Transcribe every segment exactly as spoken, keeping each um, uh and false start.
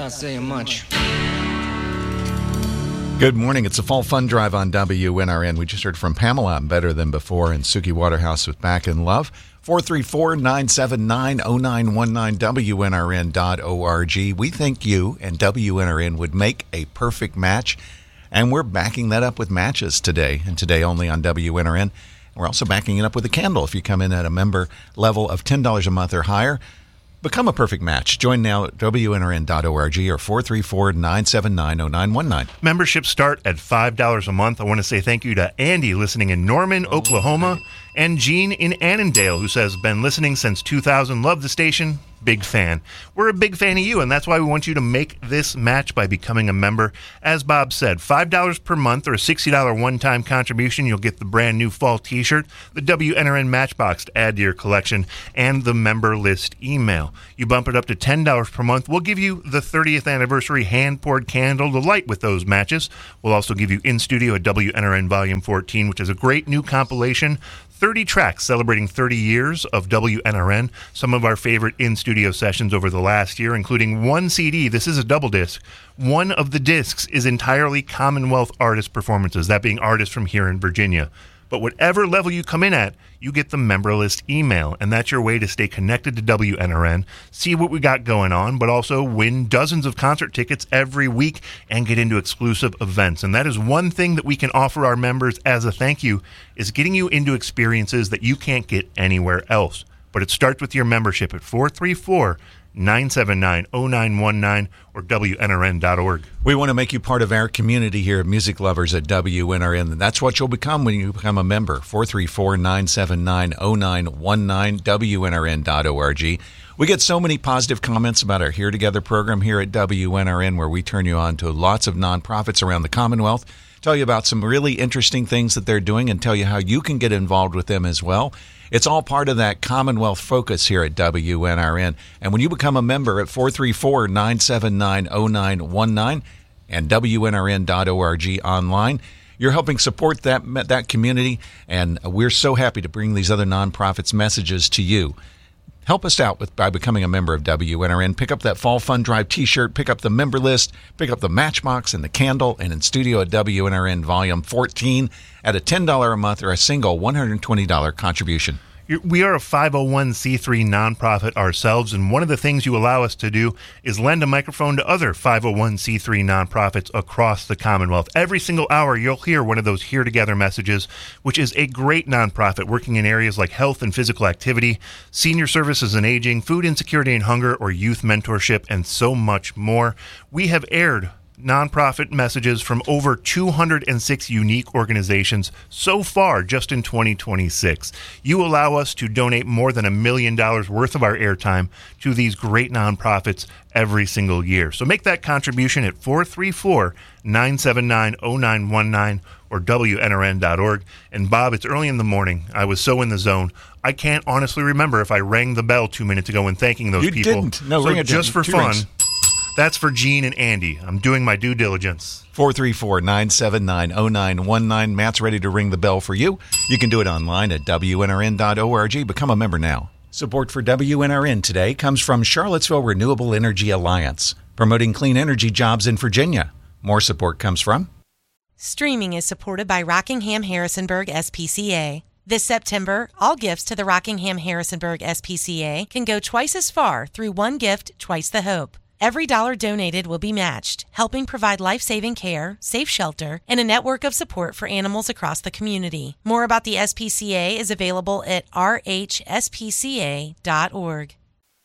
not saying much. Good morning. It's a fall fun drive on W N R N. We just heard from Pamela, I'm Better Than Before, and Suki Waterhouse with Back in Love. four three four, nine seven nine, zero nine one nine, W N R N dot org. We think you and W N R N would make a perfect match, and we're backing that up with matches today, and today only on W N R N. We're also backing it up with a candle. If you come in at a member level of ten dollars a month or higher, become a perfect match. Join now at W N R N dot org or four three four, nine seven nine, zero nine one nine. Memberships start at five dollars a month. I want to say thank you to Andy listening in Norman, Oklahoma, and Gene in Annandale, who says, been listening since two thousand, love the station, big fan. We're a big fan of you, and that's why we want you to make this match by becoming a member. As Bob said, five dollars per month or a sixty dollars one-time contribution. You'll get the brand new fall t-shirt, the W N R N Matchbox to add to your collection, and the member list email. You bump it up to ten dollars per month, we'll give you the thirtieth anniversary hand-poured candle to light with those matches. We'll also give you In Studio a W N R N Volume fourteen, which is a great new compilation, thirty tracks celebrating thirty years of W N R N, some of our favorite in-studio sessions over the last year, including one C D. This is a double disc. One of the discs is entirely Commonwealth artist performances, that being artists from here in Virginia. But whatever level you come in at, you get the member list email, and that's your way to stay connected to W N R N, see what we got going on, but also win dozens of concert tickets every week and get into exclusive events. And that is one thing that we can offer our members as a thank you, is getting you into experiences that you can't get anywhere else. But it starts with your membership at four three four, nine seven nine, zero nine one nine or W N R N dot org. We want to make you part of our community here of music lovers at W N R N, and that's what you'll become when you become a member. four three four, nine seven nine, zero nine one nine, W N R N dot org. We get so many positive comments about our Here Together program here at W N R N, where we turn you on to lots of nonprofits around the Commonwealth, tell you about some really interesting things that they're doing, and tell you how you can get involved with them as well. It's all part of that Commonwealth focus here at W N R N. And when you become a member at four three four, nine seven nine, zero nine one nine and W N R N dot org online, you're helping support that that community, and we're so happy to bring these other nonprofits' messages to you. Help us out with by becoming a member of W N R N. Pick up that Fall Fun Drive t-shirt, pick up the member list, pick up the Matchbox and the candle, and In Studio at W N R N Volume fourteen at a ten dollars a month or a single one hundred twenty dollars contribution. We are a five oh one c three nonprofit ourselves, and one of the things you allow us to do is lend a microphone to other five oh one c three nonprofits across the Commonwealth. Every single hour, you'll hear one of those Here Together messages, which is a great nonprofit working in areas like health and physical activity, senior services and aging, food insecurity and hunger, or youth mentorship, and so much more. We have aired nonprofit messages from over two hundred six unique organizations so far just in twenty twenty-six. You allow us to donate more than a million dollars worth of our airtime to these great nonprofits every single year. So make that contribution at four three four, nine seven nine, zero nine one nine or W N R N dot org. And Bob, it's early in the morning. I was so in the zone. I can't honestly remember if I rang the bell two minutes ago in thanking those you people. You didn't. No, so ring it just for Two fun. Rings. That's for Gene and Andy. I'm doing my due diligence. four three four, nine seven nine, zero nine one nine. Matt's ready to ring the bell for you. You can do it online at W N R N dot org. Become a member now. Support for W N R N today comes from Charlottesville Renewable Energy Alliance, promoting clean energy jobs in Virginia. More support comes from... Streaming is supported by Rockingham Harrisonburg S P C A. This September, all gifts to the Rockingham Harrisonburg S P C A can go twice as far through One Gift, Twice the Hope. Every dollar donated will be matched, helping provide life-saving care, safe shelter, and a network of support for animals across the community. More about the S P C A is available at R H S P C A dot org.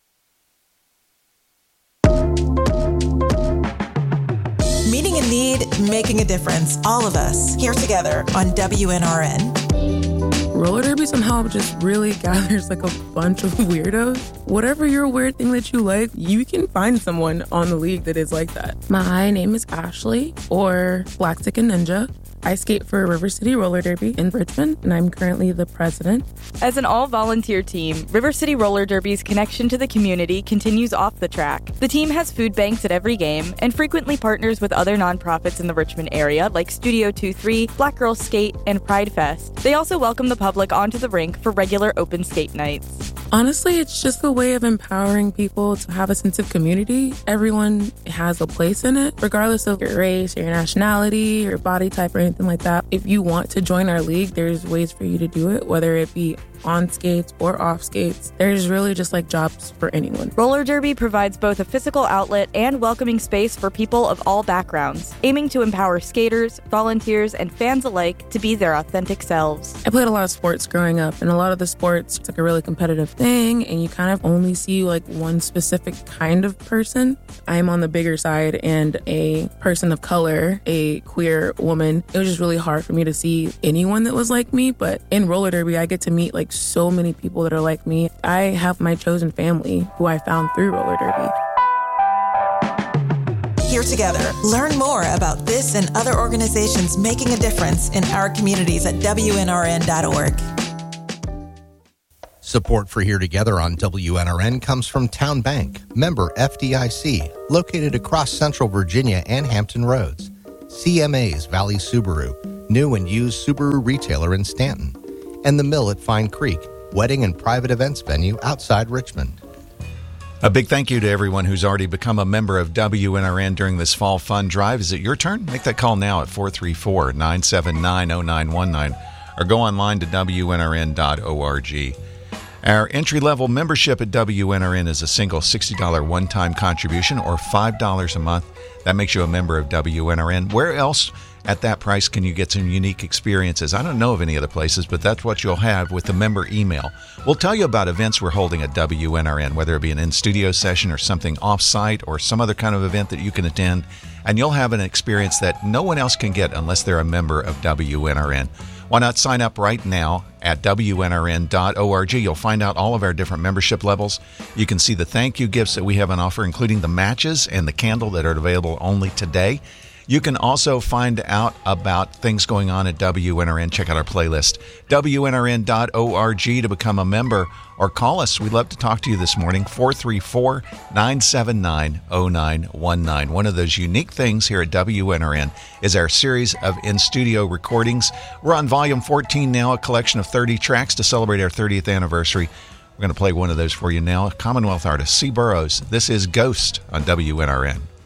Meeting a need, making a difference. All of us here together on W N R N. Roller derby somehow just really gathers like a bunch of weirdos. Whatever your weird thing that you like, you can find someone on the league that is like that. My name is Ashley, or Black Ticket Ninja. I skate for River City Roller Derby in Richmond, and I'm currently the president. As an all-volunteer team, River City Roller Derby's connection to the community continues off the track. The team has food banks at every game and frequently partners with other nonprofits in the Richmond area like Studio twenty-three, Black Girls Skate, and Pride Fest. They also welcome the public onto the rink for regular open skate nights. Honestly, it's just a way of empowering people to have a sense of community. Everyone has a place in it, regardless of your race, your nationality, your body type, or anything like that. If you want to join our league, there's ways for you to do it, whether it be on skates or off skates. There's really just like jobs for anyone. Roller Derby provides both a physical outlet and welcoming space for people of all backgrounds, aiming to empower skaters, volunteers, and fans alike to be their authentic selves. I played a lot of sports growing up, and a lot of the sports, it's like a really competitive thing, and you kind of only see like one specific kind of person. I'm on the bigger side, and a person of color, a queer woman, it was just really hard for me to see anyone that was like me. But in roller derby, I get to meet like so many people that are like me. I have my chosen family who I found through roller derby. Here together, learn more about this and other organizations making a difference in our communities at W N R N dot org. Support for Here Together on W N R N comes from Town Bank, member F D I C, located across Central Virginia and Hampton Roads. C M A's Valley Subaru, new and used Subaru retailer in Stanton. And The Mill at Fine Creek, wedding and private events venue outside Richmond. A big thank you to everyone who's already become a member of W N R N during this fall fund drive. Is it your turn? Make that call now at four three four, nine seven nine, zero nine one nine or go online to W N R N dot org. Our entry-level membership at W N R N is a single sixty dollars one-time contribution or five dollars a month. That makes you a member of W N R N. Where else at that price can you get some unique experiences? I don't know of any other places, but that's what you'll have with the member email. We'll tell you about events we're holding at W N R N, whether it be an in-studio session or something off-site or some other kind of event that you can attend, and you'll have an experience that no one else can get unless they're a member of W N R N. Why not sign up right now at W N R N dot org? You'll find out all of our different membership levels. You can see the thank you gifts that we have on offer, including the matches and the candle that are available only today. You can also find out about things going on at W N R N. Check out our playlist, W N R N dot org to become a member, or call us. We'd love to talk to you this morning, four three four, nine seven nine, zero nine one nine. One of those unique things here at W N R N is our series of in-studio recordings. We're on volume fourteen now, a collection of thirty tracks to celebrate our thirtieth anniversary. We're going to play one of those for you now. Commonwealth artist C. Burroughs. This is Ghost on W N R N.